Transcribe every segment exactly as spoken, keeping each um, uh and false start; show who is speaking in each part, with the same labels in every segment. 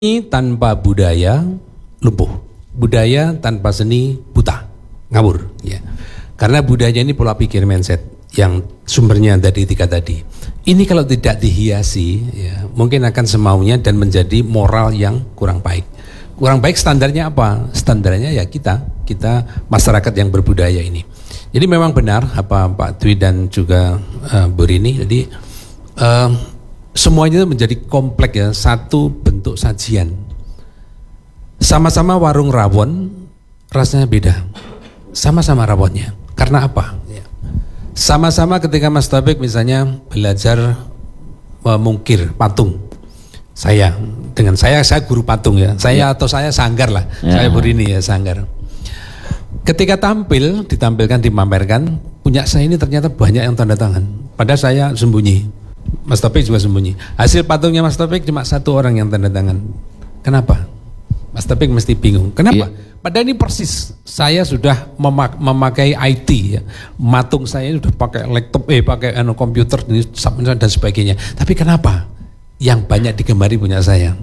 Speaker 1: Seni tanpa budaya lumpuh, budaya tanpa seni buta, ngawur. Ya. Karena budaya ini pola pikir mindset yang sumbernya dari tiga tadi. Ini kalau tidak dihiasi, ya, mungkin akan semaunya dan menjadi moral yang kurang baik. Kurang baik standarnya apa? Standarnya ya kita, kita masyarakat yang berbudaya ini. Jadi memang benar apa Pak Dwi dan juga uh, Bu Rini. Jadi uh, semuanya itu menjadi kompleks ya, satu bentuk sajian. Sama-sama warung rawon, rasanya beda. Sama-sama rawonnya. Karena apa? Ya. Sama-sama ketika Mas Taufik misalnya belajar memungkir patung. Saya, dengan saya, saya guru patung ya. Saya ya. Atau saya sanggar lah. Ya. Saya Burini ya, sanggar. Ketika tampil, ditampilkan, dimamerkan, punya saya ini ternyata banyak yang tanda tangan. Padahal saya sembunyi. Mas Taufik juga sembunyi. Hasil patungnya Mas Taufik cuma satu orang yang tanda tangan. Kenapa? Mas Taufik mesti bingung. Kenapa? Iya. Padahal ini persis. Saya sudah memak memakai I T ya. Matung saya sudah pakai laptop, eh pakai anu komputer dan sebagainya. Tapi kenapa yang banyak digemari punya saya?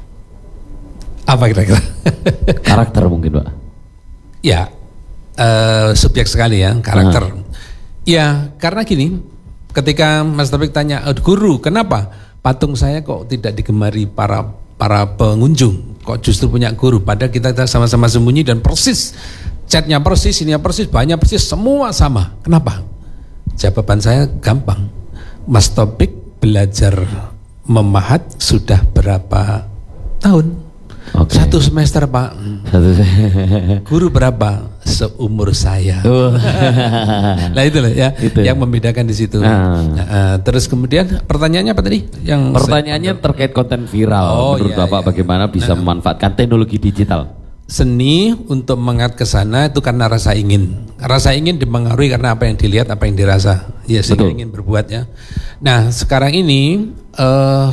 Speaker 1: Apa kira-kira?
Speaker 2: Karakter mungkin, Pak.
Speaker 1: Ya, uh, subjek sekali ya karakter. Uh-huh. Ya, karena gini. Ketika Mas Taufik tanya, guru, kenapa patung saya kok tidak digemari para para pengunjung? Kok justru punya guru? Padahal kita sama-sama sembunyi dan persis, catnya persis, ininya persis, banyak persis, semua sama. Kenapa? Jawaban saya gampang. Mas Taufik belajar memahat sudah berapa tahun? Okay. Satu semester Pak. Satu guru berapa? Seumur saya. Oh. Nah itulah ya itu. Yang membedakan di situ. Nah. Nah, uh, terus kemudian pertanyaannya apa tadi? Yang
Speaker 2: pertanyaannya saya... terkait konten viral. Oh, menurut iya, Bapak iya. Bagaimana bisa nah. memanfaatkan teknologi digital?
Speaker 1: Seni untuk mengat ke sana itu karena rasa ingin. Rasa ingin dipengaruhi karena apa yang dilihat, apa yang dirasa. Ya, sehingga ingin berbuat ya. Nah sekarang ini. Uh,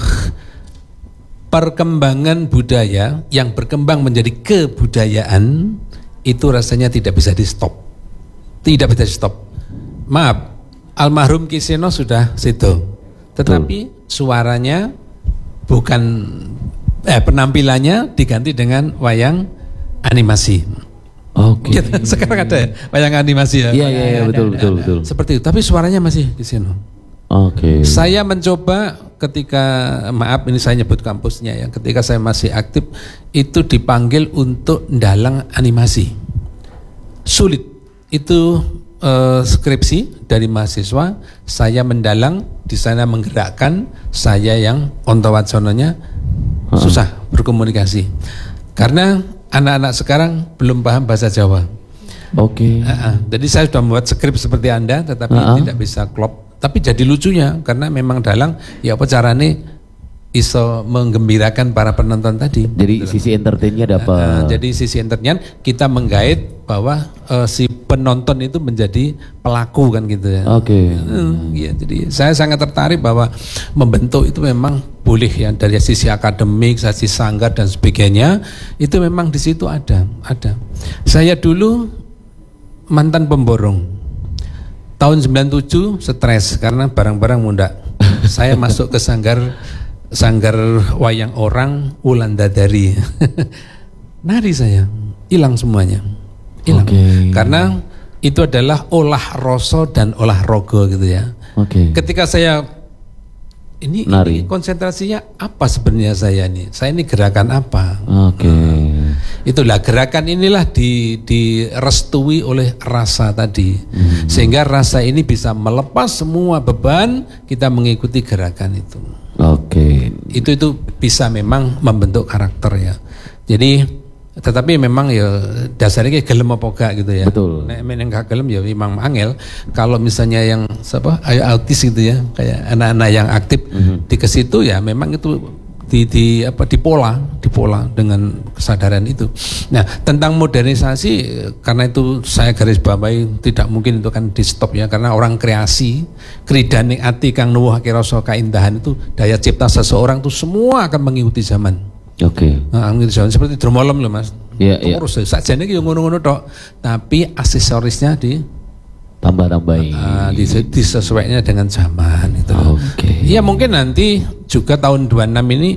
Speaker 1: Perkembangan budaya yang berkembang menjadi kebudayaan itu rasanya tidak bisa di stop, tidak bisa di stop. Maaf, almarhum Ki Seno sudah situ, tetapi Tuh. suaranya bukan, eh, penampilannya diganti dengan wayang animasi. Oke. Okay. Sekarang ada ya wayang animasi ya.
Speaker 2: Iya iya ya, betul ada, betul ada. betul.
Speaker 1: Seperti itu, tapi suaranya masih Ki Seno.
Speaker 2: Oke. Okay.
Speaker 1: Saya mencoba ketika, maaf ini saya nyebut kampusnya ya, ketika saya masih aktif itu dipanggil untuk ndalang animasi. Sulit. Itu eh, skripsi dari mahasiswa, saya mendalang di sana menggerakkan, saya yang ontowacononya huh? susah berkomunikasi. Karena anak-anak sekarang belum paham bahasa Jawa.
Speaker 2: Oke. Okay.
Speaker 1: Uh -uh. Jadi saya sudah membuat skrip seperti Anda tetapi uh -uh. tidak bisa klop. Tapi jadi lucunya karena memang dalang ya apa carane iso menggembirakan para penonton tadi.
Speaker 2: Jadi gitu. Sisi entertainnya dapat. Uh,
Speaker 1: jadi sisi entertainnya kita menggait bahwa uh, si penonton itu menjadi pelaku kan gitu ya.
Speaker 2: Oke. Okay.
Speaker 1: Uh, ya, jadi saya sangat tertarik bahwa membentuk itu memang boleh ya dari sisi akademik, sisi sanggar dan sebagainya itu memang di situ ada, ada. Saya dulu mantan pemborong. Tahun sembilan puluh tujuh stres karena barang-barang muda. Saya masuk ke sanggar sanggar wayang orang Wulandari. Nari saya, hilang semuanya. Hilang. Okay. Karena itu adalah olah rasa dan olah rogo gitu ya. Okay. Ketika saya ini, ini konsentrasinya apa sebenarnya saya ini? Saya ini gerakan apa? Oke. Okay. Itulah gerakan inilah di, direstui oleh rasa tadi, hmm. sehingga rasa ini bisa melepas semua beban kita mengikuti gerakan itu. Oke. Okay. Itu itu bisa memang membentuk karakter ya. Jadi tetapi memang ya dasarnya kayak gelem apa gak gitu ya. Betul. Nek men gak gelem ya memang angel. Kalau misalnya yang apa autis gitu ya, kayak anak-anak yang aktif mm-hmm. di kesitu ya memang itu di, di apa dipola, dipola dengan kesadaran itu. Nah, tentang modernisasi karena itu saya garis bawahi tidak mungkin itu kan di stop ya karena orang kreasi, kridane ati kang nuwuhake rasa kaindahan itu daya cipta seseorang itu semua akan mengikuti zaman. Oke. Okay. Nah, seperti drumolem loh Mas. Iya, iya. Terus sakjane iki yo ngono-ngono tok, tapi aksesorisnya di
Speaker 2: tambah-tambahin.
Speaker 1: Uh, disesuaikannya dengan zaman itu. Oke. Okay. Iya mungkin nanti juga tahun dua puluh enam ini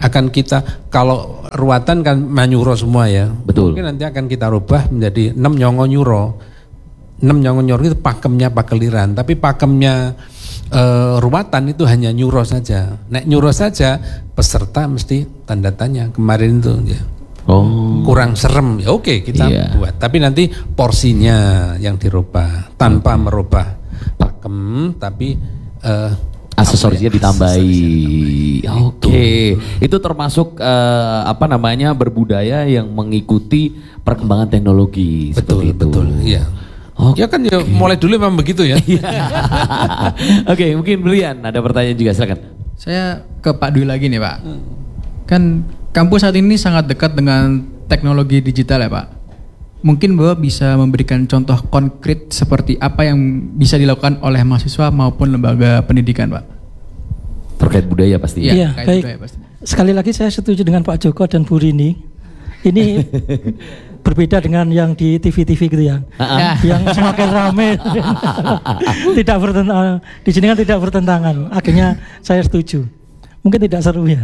Speaker 1: akan kita, kalau ruwatan kan manyuro semua ya.
Speaker 2: Betul.
Speaker 1: Mungkin nanti akan kita rubah menjadi enam nyongo nyuro. enam nyongo nyuro itu pakemnya pakeliran, tapi pakemnya uh, ruwatan itu hanya nyuro saja. Nek nyuro saja peserta mesti tanda tanya kemarin itu ya. Oh. Kurang serem. Ya oke, kita yeah. buat. Tapi nanti porsinya yang dirubah tanpa okay. merubah pakem, tapi uh,
Speaker 2: aksesorisnya ditambahi. Oke, okay. Itu termasuk uh, apa namanya berbudaya yang mengikuti perkembangan teknologi.
Speaker 1: Betul,
Speaker 2: itu.
Speaker 1: betul. Iya. Okay. Ya kan ya mulai dulu memang begitu ya.
Speaker 2: Oke, okay, mungkin Brian ada pertanyaan juga, silakan.
Speaker 3: Saya ke Pak Dwi lagi nih Pak. Kan kampus saat ini sangat dekat dengan teknologi digital ya Pak. Mungkin Bapak bisa memberikan contoh konkret seperti apa yang bisa dilakukan oleh mahasiswa maupun lembaga pendidikan, Pak?
Speaker 2: Terkait budaya pasti ya?
Speaker 4: Iya, baik. Budaya pasti. Sekali lagi saya setuju dengan Pak Joko dan Bu Rini. Ini berbeda dengan yang di T V-T V gitu ya. Uh-huh. Yang semakin ramai. Tidak bertentangan. Di sini kan tidak bertentangan. Akhirnya saya setuju. Mungkin tidak seru ya.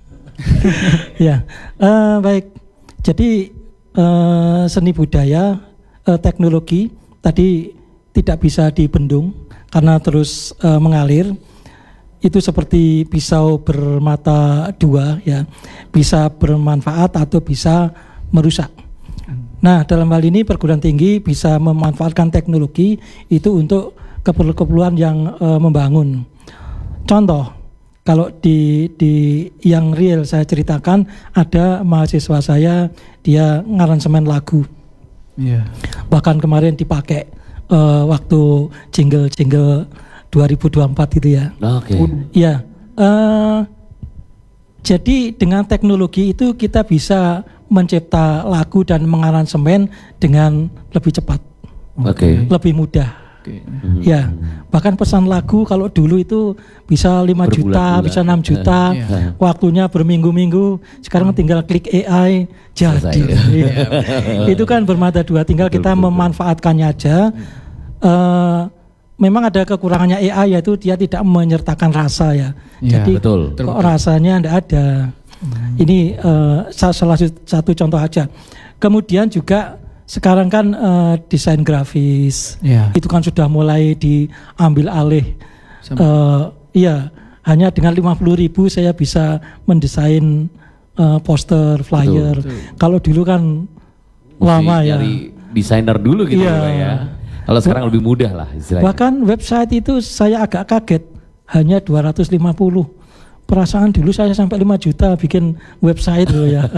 Speaker 4: Ya, uh, baik. Jadi Uh, seni budaya, uh, teknologi tadi tidak bisa dibendung karena terus uh, mengalir. Itu seperti pisau bermata dua ya, bisa bermanfaat atau bisa merusak. Nah, dalam hal ini perguruan tinggi bisa memanfaatkan teknologi itu untuk keperluan yang uh, membangun. Contoh, kalau di di yang real saya ceritakan, ada mahasiswa saya, dia ngaransemen lagu. Yeah. Bahkan kemarin dipakai uh, waktu jingle-jingle dua ribu dua puluh empat gitu ya.
Speaker 2: Oke. Okay.
Speaker 4: Ya. Uh, jadi dengan teknologi itu kita bisa mencipta lagu dan mengaransemen dengan lebih cepat.
Speaker 2: Oke. Okay.
Speaker 4: Lebih mudah. Okay. Mm-hmm. Ya, bahkan pesan lagu kalau dulu itu bisa lima juta, bisa enam juta, yeah. Waktunya berminggu-minggu. Sekarang tinggal klik A I jadi. Ya. Itu kan bermata dua, tinggal betul, kita betul, memanfaatkannya aja. Uh, memang ada kekurangannya A I, yaitu dia tidak menyertakan rasa ya. Yeah, jadi betul, kok betul. Rasanya tidak ada. Hmm. Ini uh, salah satu contoh aja. Kemudian juga sekarang kan uh, desain grafis, yeah. Itu kan sudah mulai diambil alih. Uh, iya, hanya dengan lima puluh ribu saya bisa mendesain uh, poster, flyer. Betul, betul. Kalau dulu kan mesti lama ya.
Speaker 2: Dari desainer dulu gitu yeah. ya. Kalau sekarang lebih mudah lah istilahnya.
Speaker 4: Bahkan website itu saya agak kaget, hanya dua ratus lima puluh. Perasaan dulu saya sampai lima juta bikin website loh ya.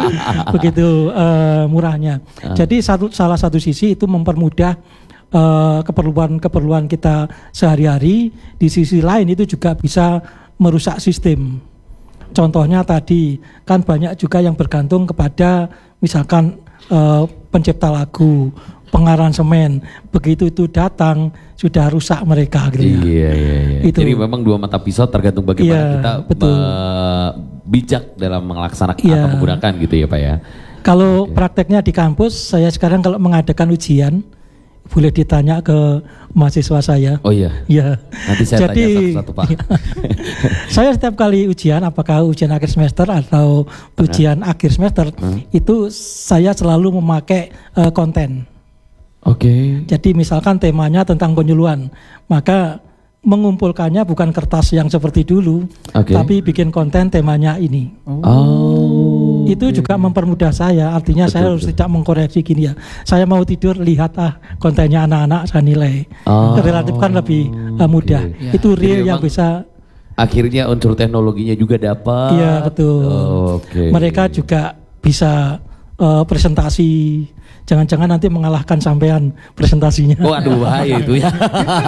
Speaker 4: Begitu uh, murahnya. Uh. Jadi satu salah satu sisi itu mempermudah uh, keperluan-keperluan kita sehari-hari, di sisi lain itu juga bisa merusak sistem. Contohnya tadi kan banyak juga yang bergantung kepada misalkan uh, pencipta lagu, pengaransemen, begitu itu datang sudah rusak mereka gitu ya.
Speaker 2: Iya, iya, iya. Itu. Jadi memang dua mata pisau tergantung bagaimana iya, kita betul. Me- bijak dalam melaksanakan iya. atau menggunakan gitu ya Pak ya.
Speaker 4: Kalau okay. prakteknya di kampus, saya sekarang kalau mengadakan ujian boleh ditanya ke mahasiswa saya.
Speaker 2: Oh iya.
Speaker 4: Iya.
Speaker 2: Nanti saya Jadi, tanya satu-satu Pak.
Speaker 4: Saya setiap kali ujian, apakah ujian akhir semester atau ujian Benar. akhir semester, hmm. itu saya selalu memakai uh, konten.
Speaker 2: Oke. Okay.
Speaker 4: Jadi misalkan temanya tentang penyuluhan, maka mengumpulkannya bukan kertas yang seperti dulu, okay. tapi bikin konten temanya ini.
Speaker 2: Oh.
Speaker 4: Itu okay. juga mempermudah saya. Artinya betul, saya harus betul. tidak mengkoreksi gini ya. Saya mau tidur, lihat ah kontennya anak-anak, saya nilai. Oh. Relatif kan lebih uh, mudah. Okay. Itu real yang bisa.
Speaker 2: Akhirnya unsur teknologinya juga dapat.
Speaker 4: Iya betul.
Speaker 2: Oh, okay. Mereka juga bisa uh, presentasi. Jangan-jangan nanti mengalahkan sampean presentasinya. Oh aduh bahaya itu ya.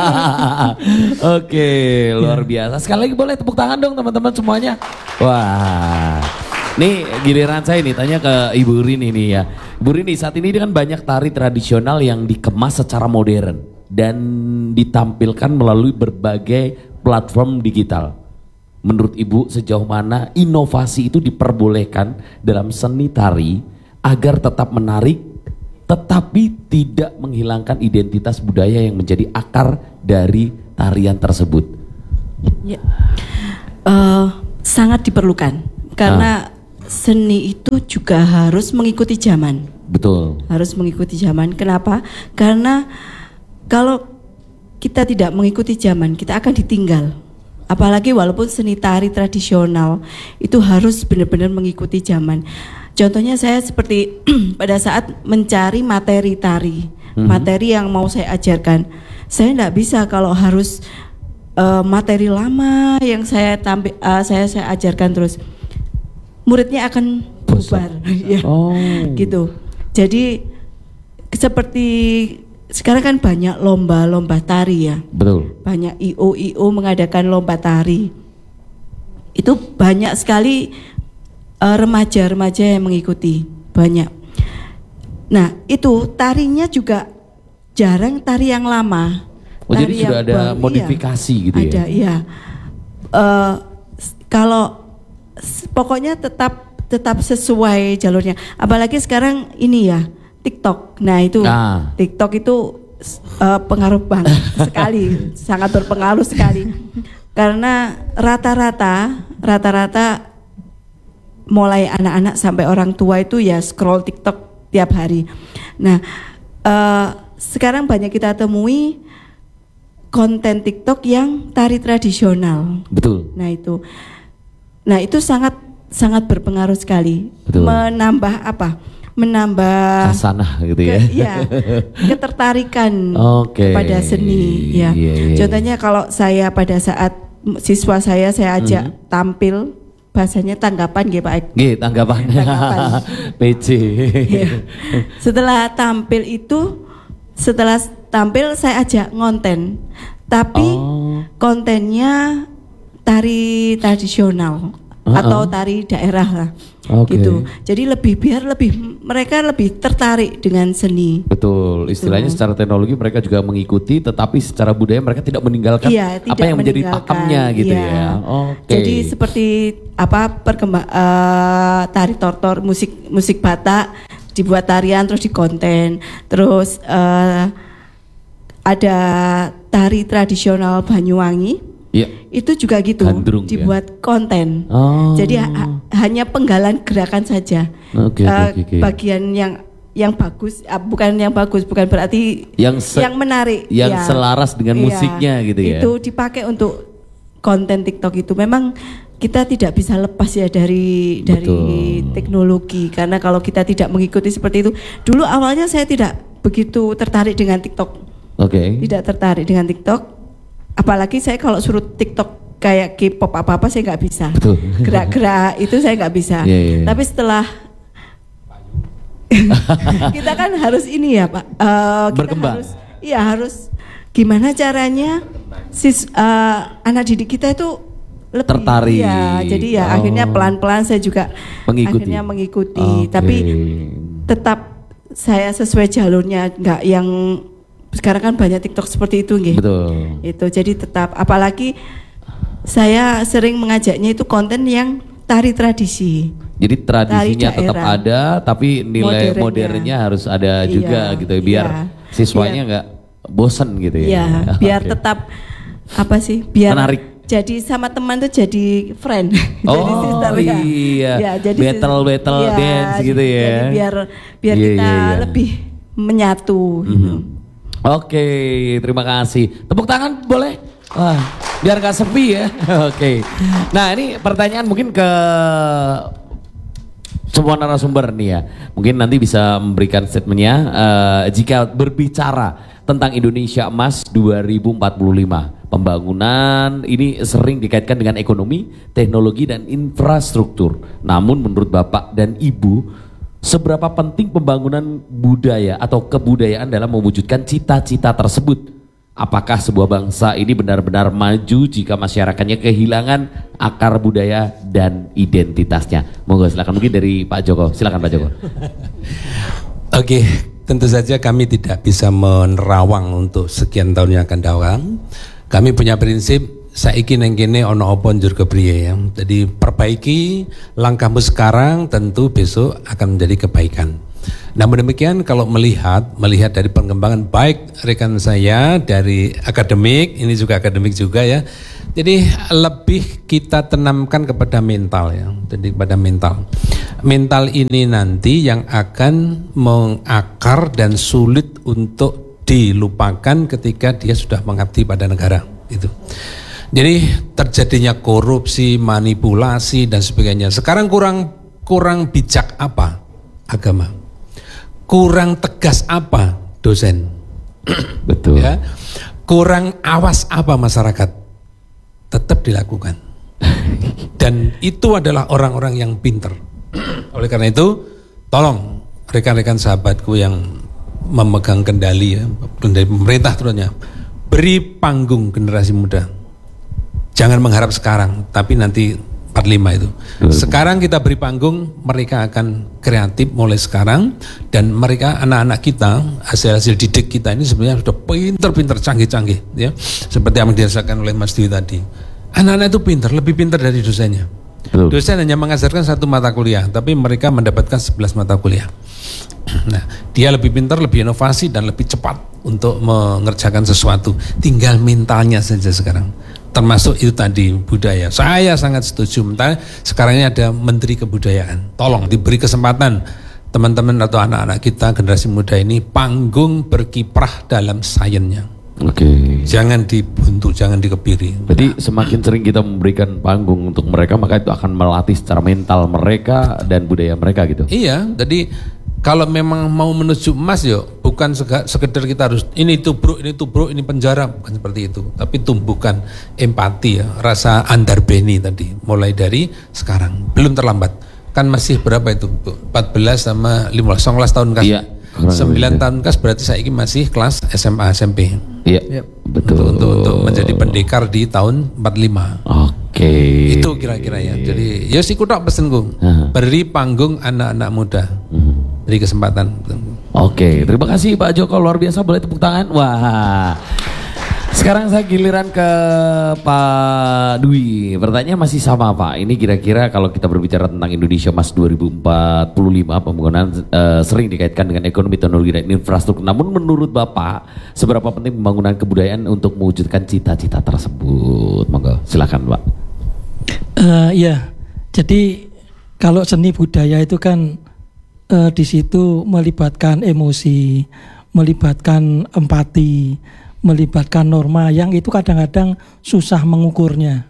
Speaker 2: Oke, luar biasa. Sekali lagi boleh tepuk tangan dong teman-teman semuanya. Wah. Nih giliran saya nih tanya ke Ibu Rini nih ya. Ibu Rini, saat ini kan banyak tari tradisional yang dikemas secara modern dan ditampilkan melalui berbagai platform digital. Menurut Ibu sejauh mana inovasi itu diperbolehkan dalam seni tari agar tetap menarik tetapi tidak menghilangkan identitas budaya yang menjadi akar dari tarian tersebut?
Speaker 5: Ya. Uh, sangat diperlukan. karena ah. seni itu juga harus mengikuti zaman.
Speaker 2: Betul.
Speaker 5: Harus mengikuti zaman. Kenapa? Karena kalau kita tidak mengikuti zaman, kita akan ditinggal. Apalagi walaupun seni tari tradisional itu harus benar-benar mengikuti zaman. Contohnya saya seperti pada saat mencari materi tari, mm-hmm. materi yang mau saya ajarkan, saya tidak bisa kalau harus uh, materi lama yang saya tampil, uh, saya saya ajarkan terus, muridnya akan bubar, ya, oh. gitu. Jadi seperti sekarang kan banyak lomba-lomba tari ya,
Speaker 2: betul.
Speaker 5: Banyak I O I O mengadakan lomba tari, itu banyak sekali uh, remaja-remaja yang mengikuti, banyak. Nah itu tarinya juga jarang tari yang lama.
Speaker 2: Oh, jadi sudah ada baru, modifikasi iya, gitu ya?
Speaker 5: Ada, iya. Uh, kalau pokoknya tetap tetap sesuai jalurnya. Apalagi sekarang ini ya, TikTok. Nah itu nah. TikTok itu uh, pengaruh banget sekali, sangat berpengaruh sekali. Karena rata-rata, rata-rata mulai anak-anak sampai orang tua itu ya scroll TikTok tiap hari. Nah uh, sekarang banyak kita temui konten TikTok yang tari tradisional.
Speaker 2: Betul.
Speaker 5: Nah itu, nah itu sangat sangat berpengaruh sekali.
Speaker 2: Betul.
Speaker 5: Menambah apa? Menambah
Speaker 2: kasanah gitu ya.
Speaker 5: Ke, ya ketertarikan
Speaker 2: okay.
Speaker 5: pada seni. Ya.
Speaker 2: Yeah, yeah.
Speaker 5: Contohnya kalau saya pada saat siswa saya saya ajak mm-hmm. tampil, bahasanya tanggapan gitu Pak.
Speaker 2: Gitu, tanggapan. tanggapan. P C.
Speaker 5: Ya. Setelah tampil itu, setelah tampil saya ajak ngonten, tapi oh. kontennya tari tradisional uh-uh. atau tari daerah lah, okay. gitu. Jadi lebih biar lebih mereka lebih tertarik dengan seni.
Speaker 2: Betul, istilahnya gitu. Secara teknologi mereka juga mengikuti, tetapi secara budaya mereka tidak meninggalkan
Speaker 5: iya, tidak
Speaker 2: apa yang menjadi pakemnya gitu
Speaker 5: iya.
Speaker 2: ya. Okay.
Speaker 5: Jadi seperti apa perkembang uh, tari tortor, musik musik Batak dibuat tarian terus dikonten, terus uh, ada tari tradisional Banyuwangi, ya. Itu juga gitu, Gandrung, dibuat ya? Konten. Oh. Jadi ha- hanya penggalan gerakan saja.
Speaker 2: Okay,
Speaker 5: uh,
Speaker 2: okay, okay.
Speaker 5: Bagian yang yang bagus, uh, bukan yang bagus, bukan berarti
Speaker 2: yang, se-
Speaker 5: yang menarik,
Speaker 2: yang
Speaker 5: ya.
Speaker 2: Selaras dengan ya, musiknya gitu ya.
Speaker 5: Itu dipakai untuk konten TikTok itu. Memang kita tidak bisa lepas ya dari dari Betul. teknologi, karena kalau kita tidak mengikuti seperti itu. Dulu awalnya saya tidak begitu tertarik dengan TikTok.
Speaker 2: Oke. Okay.
Speaker 5: Tidak tertarik dengan TikTok, apalagi saya kalau suruh TikTok kayak K-pop apa-apa saya nggak bisa. Betul. Gerak-gerak itu saya nggak bisa. Yeah, yeah, yeah. Tapi setelah kita kan harus ini ya Pak, uh, kita
Speaker 2: berkembang.
Speaker 5: Harus, iya harus gimana caranya sis uh, anak didik kita itu lebih
Speaker 2: tertarik.
Speaker 5: Ya, jadi ya oh. akhirnya pelan-pelan saya juga
Speaker 2: mengikuti.
Speaker 5: akhirnya mengikuti.
Speaker 2: Okay.
Speaker 5: Tapi tetap saya sesuai jalurnya, nggak yang sekarang kan banyak TikTok seperti itu nggih.
Speaker 2: Betul.
Speaker 5: Itu jadi tetap, apalagi saya sering mengajaknya itu konten yang tari tradisi.
Speaker 2: Jadi tradisinya tetap ada, tapi nilai modernnya, modernnya harus ada iya, juga gitu biar iya, siswanya nggak iya. bosen gitu ya.
Speaker 5: Iya, biar okay. tetap apa sih? Biar
Speaker 2: menarik.
Speaker 5: Jadi sama teman tuh jadi friend.
Speaker 2: Oh
Speaker 5: jadi sister,
Speaker 2: iya.
Speaker 5: Ya, jadi
Speaker 2: battle battle ya, dance gitu ya.
Speaker 5: Jadi biar biar yeah, kita yeah, yeah. lebih menyatu.
Speaker 2: Mm-hmm. Gitu. Oke, terima kasih. Tepuk tangan boleh? Wah, biar gak sepi ya. Oke. Nah ini pertanyaan mungkin ke semua narasumber nih ya. Mungkin nanti bisa memberikan statementnya. Uh, jika berbicara tentang Indonesia Emas dua ribu empat puluh lima, pembangunan ini sering dikaitkan dengan ekonomi, teknologi dan infrastruktur. Namun menurut Bapak dan Ibu, seberapa penting pembangunan budaya atau kebudayaan dalam mewujudkan cita-cita tersebut? Apakah sebuah bangsa ini benar-benar maju jika masyarakatnya kehilangan akar budaya dan identitasnya? Monggo silakan, mungkin dari Pak Joko. Silakan Pak Joko.
Speaker 1: Oke, tentu saja kami tidak bisa menerawang untuk sekian tahun yang akan datang. Kami punya prinsip saiki neng kene ono opo njur kepriye ya. Jadi perbaiki langkahmu sekarang, tentu besok akan menjadi kebaikan. Namun demikian kalau melihat melihat dari perkembangan baik rekan saya dari akademik, ini juga akademik juga ya. Jadi lebih kita tanamkan kepada mental ya. Jadi pada mental. Mental ini nanti yang akan mengakar dan sulit untuk dilupakan ketika dia sudah mengabdi pada negara itu. Jadi terjadinya korupsi, manipulasi dan sebagainya. Sekarang kurang kurang bijak apa agama? Kurang tegas apa dosen?
Speaker 2: Betul.
Speaker 1: Ya. Kurang awas apa masyarakat? Tetap dilakukan. Dan itu adalah orang-orang yang pinter. Oleh karena itu, tolong rekan-rekan sahabatku yang memegang kendali ya, kendali pemerintah terusnya, beri panggung generasi muda. Jangan mengharap sekarang, tapi nanti empat puluh lima itu. Sekarang kita beri panggung, mereka akan kreatif mulai sekarang, dan mereka anak-anak kita, hasil-hasil didik kita ini sebenarnya sudah pinter-pinter, canggih-canggih ya. Seperti yang dirasakan oleh Mas Dwi tadi. Anak-anak itu pinter, lebih pinter dari dosennya. Betul. Dosen hanya mengajarkan satu mata kuliah, tapi mereka mendapatkan sebelas mata kuliah. Nah, dia lebih pintar, lebih inovasi dan lebih cepat untuk mengerjakan sesuatu. Tinggal mentalnya saja sekarang. Termasuk itu tadi budaya. Saya sangat setuju. Mentara sekarang ini ada Menteri Kebudayaan. Tolong diberi kesempatan teman-teman atau anak-anak kita generasi muda ini panggung berkiprah dalam sainsnya.
Speaker 2: Oke. Okay.
Speaker 1: Jangan dibuntu, jangan dikebiri.
Speaker 2: Jadi semakin sering kita memberikan panggung untuk mereka, maka itu akan melatih secara mental mereka dan budaya mereka gitu.
Speaker 1: Iya, jadi kalau memang mau menuju emas yuk, bukan sekedar kita harus ini tubruk, ini tubruk, ini penjara, bukan seperti itu. Tapi tumbuhkan empati ya, rasa andarbeni tadi, mulai dari sekarang. Belum terlambat. Kan masih berapa itu? empat belas sama lima belas, sembilan belas tahun kas. Iya. sembilan tahun kas berarti saya ini masih kelas S M A, S M P.
Speaker 2: Iya, betul.
Speaker 1: Untuk, untuk, untuk menjadi pendekar di tahun empat puluh lima.
Speaker 2: Oke. Okay.
Speaker 1: Itu kira-kira ya. Jadi ya sih kutok pesenku. Uh-huh. Beri panggung anak-anak muda. Uh-huh. Beri kesempatan.
Speaker 2: Oke, okay. Terima kasih Pak Joko, luar biasa, boleh tepuk tangan. Wah. Sekarang saya giliran ke Pak Dwi. Pertanyaan masih sama Pak. Ini kira-kira kalau kita berbicara tentang Indonesia Emas dua ribu empat puluh lima, pembangunan uh, sering dikaitkan dengan ekonomi, teknologi, dan infrastruktur. Namun menurut Bapak, seberapa penting pembangunan kebudayaan untuk mewujudkan cita-cita tersebut? Monggo, silakan Pak.
Speaker 4: Uh, ya, jadi kalau seni budaya itu kan uh, di situ melibatkan emosi, melibatkan empati, melibatkan norma yang itu kadang-kadang susah mengukurnya.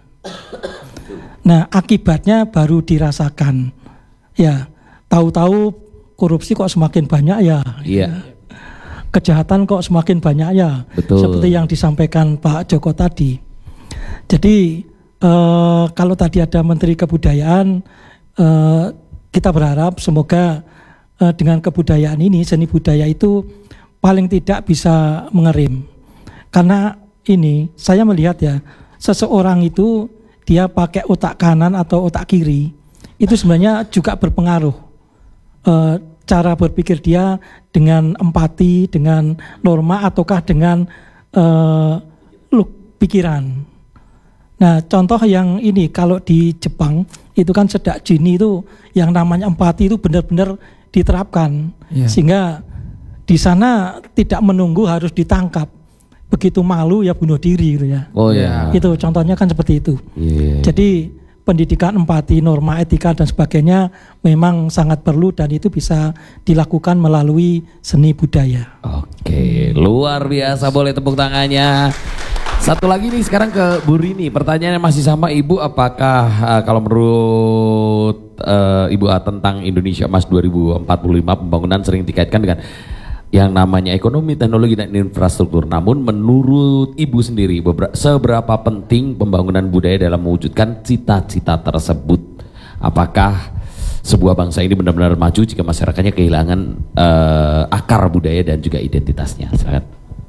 Speaker 4: Nah, akibatnya baru dirasakan. Ya, tahu-tahu korupsi kok semakin banyak ya.
Speaker 2: Iya.
Speaker 4: Kejahatan kok semakin banyak ya.
Speaker 2: Betul.
Speaker 4: Seperti yang disampaikan Pak Joko tadi. Jadi eh, kalau tadi ada Menteri Kebudayaan, eh, kita berharap semoga eh, dengan kebudayaan ini, seni budaya itu paling tidak bisa mengerim. Karena ini saya melihat ya, seseorang itu dia pakai otak kanan atau otak kiri, itu sebenarnya juga berpengaruh. E, cara berpikir dia dengan empati, dengan norma, ataukah dengan e, look, pikiran. Nah, contoh yang ini kalau di Jepang itu kan sejak dini itu yang namanya empati itu benar-benar diterapkan, yeah. Sehingga di sana tidak menunggu harus ditangkap. Begitu malu ya bunuh diri gitu ya.
Speaker 2: Oh ya.
Speaker 4: Itu contohnya kan seperti itu.
Speaker 2: Yeah.
Speaker 4: Jadi pendidikan empati, norma, etika dan sebagainya memang sangat perlu dan itu bisa dilakukan melalui seni budaya.
Speaker 2: Oke, luar biasa, boleh tepuk tangannya. Satu lagi nih sekarang ke Bu Rini. Pertanyaannya masih sama Ibu, apakah uh, kalau menurut uh, Ibu uh, tentang Indonesia Emas dua ribu empat puluh lima pembangunan sering dikaitkan dengan yang namanya ekonomi, teknologi, dan infrastruktur. Namun menurut Ibu sendiri, seberapa penting pembangunan budaya dalam mewujudkan cita-cita tersebut? Apakah sebuah bangsa ini benar-benar maju jika masyarakatnya kehilangan uh, akar budaya dan juga identitasnya? Silakan.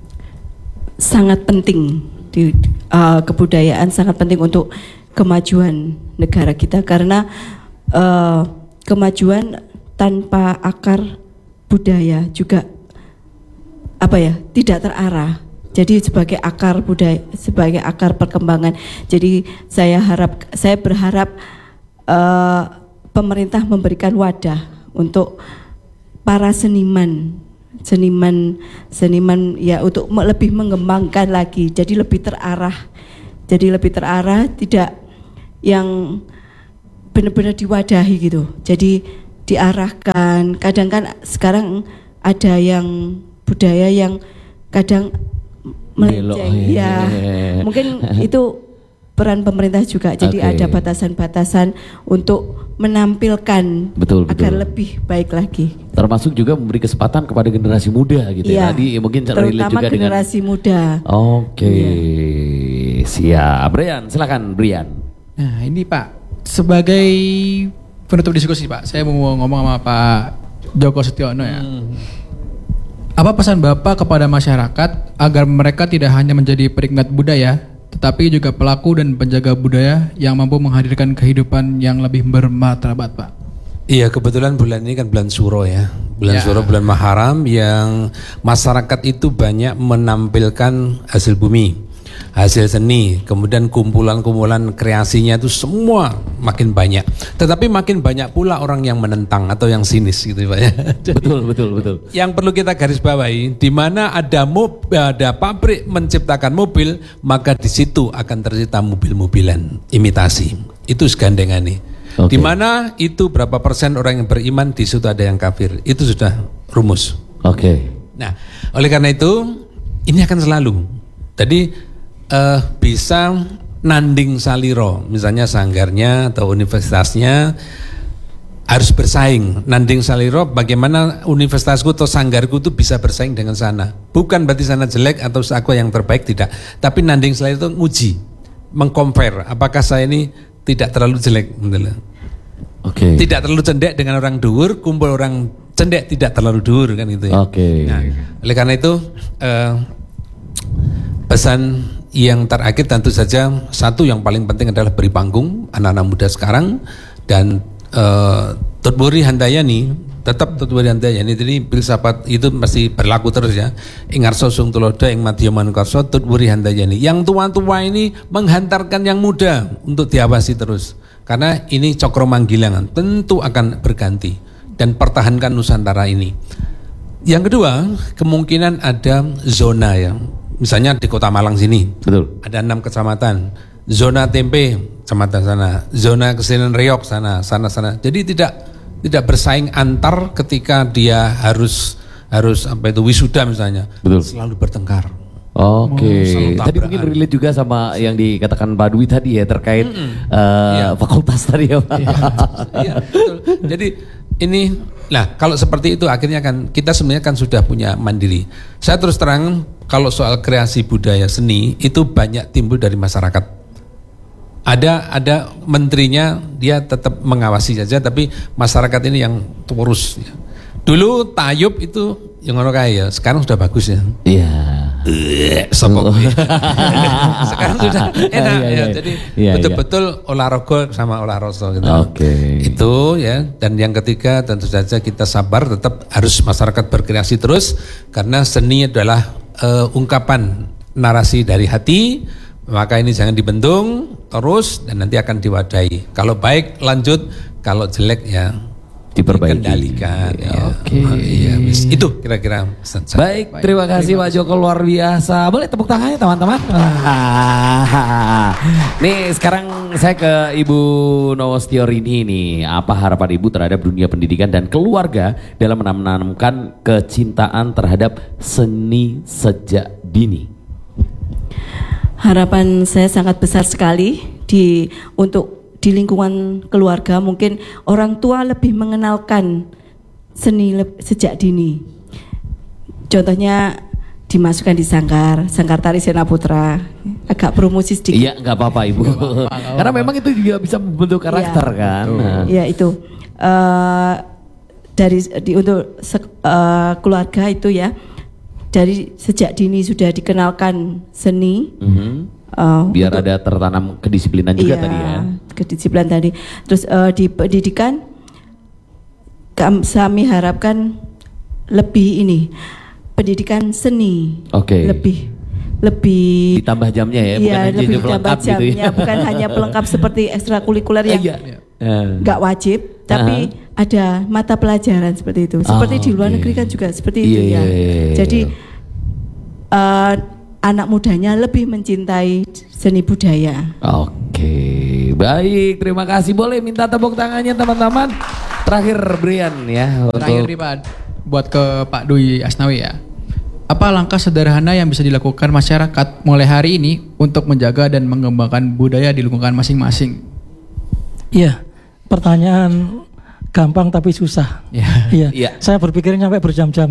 Speaker 5: Sangat penting. Di, uh, kebudayaan sangat penting untuk kemajuan negara kita, karena uh, kemajuan tanpa akar budaya juga apa ya, tidak terarah. Jadi sebagai akar budaya, sebagai akar perkembangan. Jadi saya harap, saya berharap uh, pemerintah memberikan wadah untuk para seniman, seniman, seniman ya untuk lebih mengembangkan lagi. Jadi lebih terarah Jadi lebih terarah, tidak yang benar-benar diwadahi gitu. Jadi diarahkan. Kadang kan sekarang ada yang budaya yang kadang melenceng. Ya, mungkin itu peran pemerintah juga. Jadi okay. ada batasan-batasan untuk menampilkan
Speaker 2: betul,
Speaker 5: agar
Speaker 2: betul.
Speaker 5: lebih baik lagi.
Speaker 2: Termasuk juga memberi kesempatan kepada generasi muda gitu ya.
Speaker 5: ya
Speaker 2: Tadi mungkin
Speaker 5: terutama
Speaker 2: juga
Speaker 5: generasi dengan... muda.
Speaker 2: Oke, okay. ya. Siap. Brian, silakan Brian.
Speaker 3: Nah ini Pak, sebagai penutup diskusi Pak, saya mau ngomong sama Pak Joko Setiono ya. Hmm. Apa pesan Bapak kepada masyarakat agar mereka tidak hanya menjadi penikmat budaya, tetapi juga pelaku dan penjaga budaya yang mampu menghadirkan kehidupan yang lebih bermartabat, Pak?
Speaker 1: Iya, kebetulan bulan ini kan bulan Suro ya. Bulan ya. Suro, bulan Muharram yang masyarakat itu banyak menampilkan hasil bumi, hasil seni, kemudian kumpulan-kumpulan kreasinya itu semua makin banyak. Tetapi makin banyak pula orang yang menentang atau yang sinis gitu Pak ya.
Speaker 2: Betul, betul, betul.
Speaker 1: Yang perlu kita garis bawahi, di mana ada mob, ada pabrik menciptakan mobil, maka di situ akan tercipta mobil-mobilan imitasi. Itu segandengan nih. Okay. Di mana itu berapa persen orang yang beriman, di situ ada yang kafir. Itu sudah rumus.
Speaker 2: Oke. Okay.
Speaker 1: Nah, oleh karena itu ini akan selalu. Jadi Uh, bisa nanding saliro, misalnya sanggarnya atau universitasnya harus bersaing. Nanding saliro, bagaimana universitasku atau sanggarku itu bisa bersaing dengan sana. Bukan berarti sana jelek atau aku yang terbaik, tidak. Tapi nanding saliro itu nguji, mengcompare apakah saya ini tidak terlalu jelek,
Speaker 2: okay.
Speaker 1: tidak terlalu cendek dengan orang dhuwur, kumpul orang cendek tidak terlalu dhuwur kan gitu ya.
Speaker 2: Okay.
Speaker 1: Nah, oleh karena itu uh, pesan yang terakhir tentu saja satu yang paling penting adalah beri panggung anak-anak muda sekarang dan uh, Tutwuri Handayani tetap Tutwuri Handayani jadi filsafat itu masih berlaku terus ya. Ingarso sung tulodo ing madya manukarso Tutwuri Handayani. Yang tua-tua ini menghantarkan yang muda untuk diawasi terus karena ini cokro manggilangan tentu akan berganti dan pertahankan Nusantara ini. Yang kedua kemungkinan ada zona ya. Misalnya di Kota Malang sini, betul. Ada enam kecamatan, zona tempe, kecamatan sana, zona kesenian reok sana, sana sana. Jadi tidak tidak bersaing antar ketika dia harus harus apa itu wisuda misalnya, betul. Selalu bertengkar.
Speaker 2: Oke, okay. Tadi mungkin relate juga sama yang dikatakan Pak Dwi tadi ya terkait mm -mm. Uh, ya. fakultas tadi ya Pak.
Speaker 1: Iya, ya, betul. Jadi ini, nah kalau seperti itu akhirnya kan kita sebenarnya kan sudah punya mandiri. Saya terus terang kalau soal kreasi budaya seni itu banyak timbul dari masyarakat. Ada ada menterinya dia tetap mengawasi saja, tapi masyarakat ini yang terus. Dulu tayub itu yang orang kaya, sekarang sudah bagus ya.
Speaker 2: Iya.
Speaker 1: Sopok. Sekarang sudah enak iya, iya, ya. Jadi iya, betul-betul iya. olahraga sama olahraga gitu.
Speaker 2: Oke. Okay.
Speaker 1: Itu ya. Dan yang ketiga tentu saja kita sabar, tetap harus masyarakat berkreasi terus karena seni adalah uh, ungkapan narasi dari hati. Maka ini jangan dibendung terus dan nanti akan diwadahi. Kalau baik lanjut, kalau jelek ya
Speaker 2: diperbaiki,
Speaker 1: dikendalikan. Ya.
Speaker 2: Oke, okay.
Speaker 1: Ya, itu kira-kira.
Speaker 2: Baik, terima kasih Pak Joko luar biasa. Boleh tepuk tangannya teman-teman. Nih sekarang saya ke Ibu Nowostiorini nih. Apa harapan Ibu terhadap dunia pendidikan dan keluarga dalam menanamkan kecintaan terhadap seni sejak dini?
Speaker 5: Harapan saya sangat besar sekali di untuk di lingkungan keluarga, mungkin orang tua lebih mengenalkan seni sejak dini. Contohnya dimasukkan di sanggar, sanggar tari Sena Putra. Agak promosi sedikit.
Speaker 2: Iya, nggak apa-apa Ibu. Karena memang itu juga bisa membentuk karakter ya, kan.
Speaker 5: Iya itu uh, dari di, untuk uh, keluarga itu ya. Dari sejak dini sudah dikenalkan seni. Mm-hmm. Uh,
Speaker 2: Biar untuk, ada tertanam kedisiplinan juga
Speaker 5: iya,
Speaker 2: tadi ya.
Speaker 5: Kedisiplinan tadi. Terus uh, di pendidikan kami harapkan lebih ini pendidikan seni.
Speaker 2: Oke. Okay.
Speaker 5: Lebih lebih
Speaker 2: ditambah jamnya ya,
Speaker 5: iya,
Speaker 2: bukan hanya
Speaker 5: lebih ditambah jamnya,
Speaker 2: gitu ya.
Speaker 5: Bukan hanya pelengkap seperti ekstrakurikuler yang nggak wajib, tapi uh-huh. ada mata pelajaran seperti itu. Seperti oh, di luar okay. negeri kan juga seperti yeah, itu ya. Yeah, yeah, Jadi uh, anak mudanya lebih mencintai seni budaya.
Speaker 2: Oke, baik, terima kasih. Boleh minta tepuk tangannya teman-teman. Terakhir Brian ya.
Speaker 3: Terakhir nih Pak, buat ke Pak Dwi Asnawi ya. Apa langkah sederhana yang bisa dilakukan masyarakat mulai hari ini untuk menjaga dan mengembangkan budaya di lingkungan masing-masing?
Speaker 4: Iya, pertanyaan gampang tapi susah. Iya,
Speaker 2: Iya.
Speaker 4: saya berpikirnya sampai berjam-jam.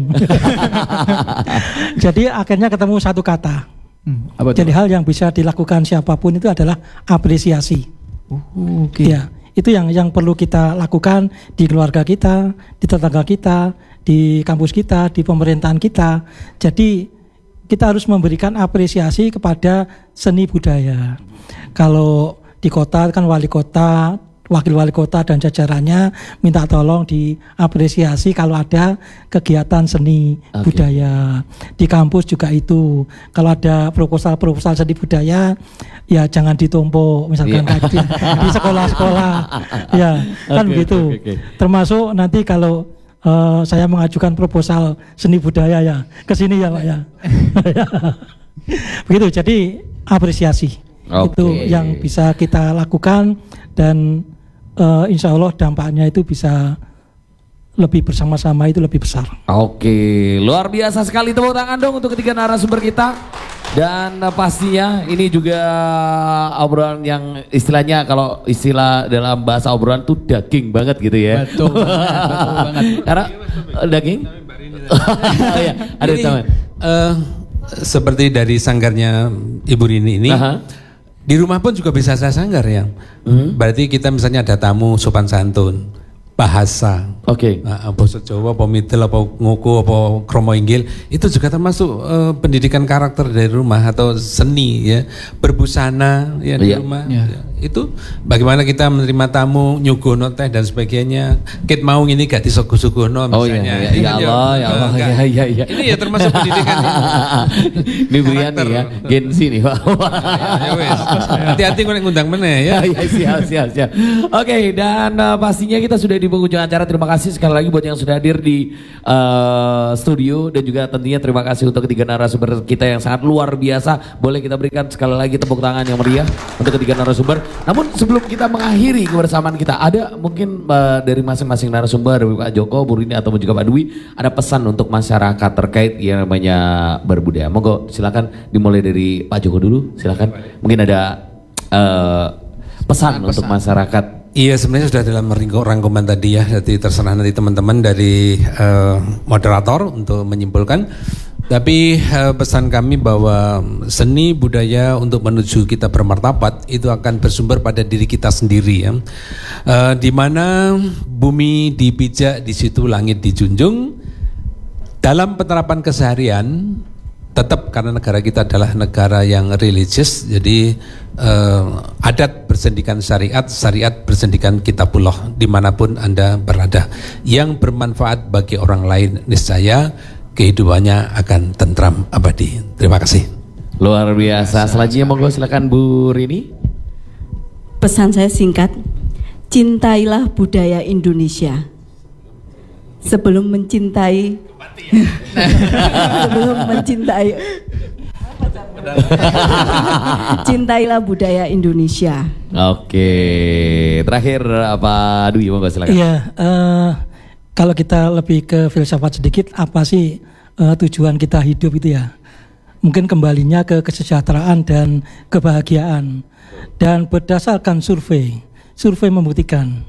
Speaker 4: Jadi akhirnya ketemu satu kata.
Speaker 3: Hmm, apa
Speaker 4: Jadi
Speaker 3: tuh?
Speaker 4: hal yang bisa dilakukan siapapun itu adalah apresiasi.
Speaker 3: Uh, Oke.
Speaker 4: Iya, itu yang yang perlu kita lakukan di keluarga kita, di tetangga kita, di kampus kita, di pemerintahan kita. Jadi kita harus memberikan apresiasi kepada seni budaya. Kalau di kota kan wali kota, wakil wali kota dan jajarannya minta tolong diapresiasi kalau ada kegiatan seni
Speaker 2: Oke.
Speaker 4: budaya. Di kampus juga itu. Kalau ada proposal-proposal seni budaya, ya jangan ditumpuk misalkan
Speaker 2: Iya.
Speaker 4: kayak di, di sekolah-sekolah. Ya, kan
Speaker 2: Oke,
Speaker 4: begitu.
Speaker 2: oke, oke.
Speaker 4: Termasuk nanti kalau eh, saya mengajukan proposal seni budaya ya ke sini ya Pak ya. Begitu, jadi apresiasi.
Speaker 2: Oke.
Speaker 4: Itu yang bisa kita lakukan dan eh, insya Allah dampaknya itu bisa lebih bersama-sama, itu lebih besar.
Speaker 2: Oke, luar biasa sekali, tepuk tangan dong untuk ketiga narasumber kita. Dan uh, pastinya ini juga obrolan yang istilahnya kalau istilah dalam bahasa obrolan tuh daging banget gitu ya.
Speaker 3: Betul banget, betul banget.
Speaker 2: Karena uh, daging? Ya, ada
Speaker 1: Ini,
Speaker 2: teman.
Speaker 1: eh, seperti dari sanggarnya Ibu Rini ini,
Speaker 2: Aha.
Speaker 1: di rumah pun juga bisa saya sanggar ya.
Speaker 2: Hmm.
Speaker 1: Berarti kita misalnya ada tamu sopan santun, bahasa,
Speaker 2: Oke.
Speaker 1: Nah, basa Jawa, apa Midel, apa Ngoko, apa Kromo Inggil, itu juga termasuk eh, pendidikan karakter dari rumah atau seni ya, berbusana ya di
Speaker 2: Iya.
Speaker 1: rumah.
Speaker 3: Iya.
Speaker 1: Ya. Itu bagaimana kita menerima tamu, nyugono teh dan sebagainya. Kit mau ini gak disogo-sogono
Speaker 2: Oh iya,
Speaker 1: misalnya.
Speaker 2: iya,
Speaker 1: Ini
Speaker 2: ya
Speaker 1: kan
Speaker 2: Allah, ya Allah,
Speaker 1: enggak.
Speaker 2: ya, ya, ya.
Speaker 1: Ini ya termasuk pendidikan.
Speaker 2: Ini Brian nih ya, Gen Z nih Pak.
Speaker 1: Ya wes. Hati-hati kalau ngundang meneh ya.
Speaker 2: Ya, siap, siap, siap. Oke, dan uh, pastinya kita sudah di penghujung acara. Terima kasih sekali lagi buat yang sudah hadir di uh, studio dan juga tentunya terima kasih untuk ketiga narasumber kita yang sangat luar biasa. Boleh kita berikan sekali lagi tepuk tangan yang meriah untuk ketiga narasumber. Namun sebelum kita mengakhiri kebersamaan kita, ada mungkin uh, dari masing-masing narasumber, dari Pak Joko, Bu Rini atau juga Pak Dwi, ada pesan untuk masyarakat terkait yang namanya berbudaya. Monggo silakan dimulai dari Pak Joko dulu, silakan. Mungkin ada uh, pesan,
Speaker 3: Pesan.
Speaker 2: untuk masyarakat.
Speaker 1: Iya, sebenarnya sudah dalam rangkuman tadi ya, jadi terserah nanti teman-teman dari eh, moderator untuk menyimpulkan. Tapi eh, pesan kami bahwa seni budaya untuk menuju kita bermartabat itu akan bersumber pada diri kita sendiri ya. Eh, di mana bumi dipijak, di situ langit dijunjung. Dalam penerapan keseharian tetap karena negara kita adalah negara yang religius, jadi eh, adat bersendikan syariat, syariat bersendikan kitabullah dimanapun Anda berada. Yang bermanfaat bagi orang lain, niscaya kehidupannya akan tentram abadi. Terima kasih.
Speaker 2: Luar biasa. Selanjutnya monggo silakan Bu Rini.
Speaker 5: Pesan saya singkat, cintailah budaya Indonesia. Sebelum mencintai sebelum mencintai cintailah budaya Indonesia.
Speaker 2: Oke, terakhir apa Dwi, monggo silakan.
Speaker 4: Iya, eh, kalau kita lebih ke filsafat sedikit, apa sih eh, tujuan kita hidup itu ya? Mungkin kembalinya ke kesejahteraan dan kebahagiaan. Dan berdasarkan survei, survei membuktikan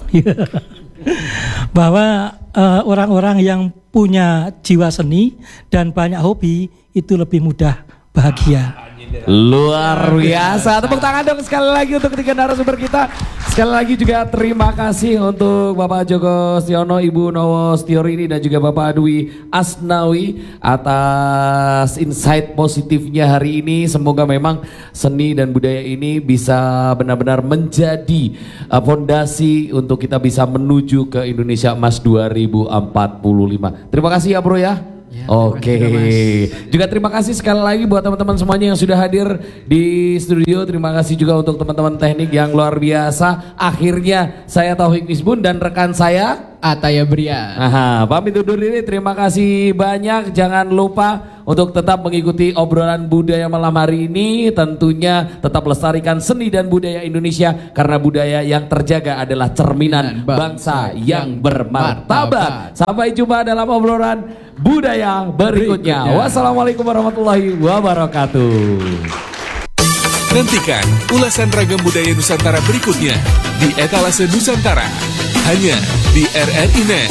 Speaker 4: bahwa eh, orang-orang yang punya jiwa seni dan banyak hobi itu lebih mudah bahagia.
Speaker 2: Luar biasa. Tepuk tangan dong sekali lagi untuk ketiga narasumber kita. Sekali lagi juga terima kasih untuk Bapak Joko Stiono, Ibu Nowo Stiorini dan juga Bapak Dwi Asnawi atas insight positifnya hari ini. Semoga memang seni dan budaya ini bisa benar-benar menjadi uh, fondasi untuk kita bisa menuju ke Indonesia Emas dua ribu empat puluh lima. Terima kasih ya Bro ya.
Speaker 3: Ya,
Speaker 2: Oke,
Speaker 3: juga,
Speaker 2: juga terima kasih sekali lagi buat teman-teman semuanya yang sudah hadir di studio. Terima kasih juga untuk teman-teman teknik yang luar biasa. Akhirnya saya Tauhik Misbun dan rekan saya
Speaker 3: Ataya Brian.
Speaker 2: Aha, pamit undur diri. Terima kasih banyak. Jangan lupa untuk tetap mengikuti obrolan budaya malam hari ini. Tentunya tetap lestarikan seni dan budaya Indonesia, karena budaya yang terjaga adalah cerminan bangsa yang bermartabat. Sampai jumpa dalam obrolan budaya berikutnya. Wassalamualaikum warahmatullahi wabarakatuh.
Speaker 6: Nantikan ulasan ragam budaya Nusantara berikutnya di Etalase Nusantara, hanya di R R I Net.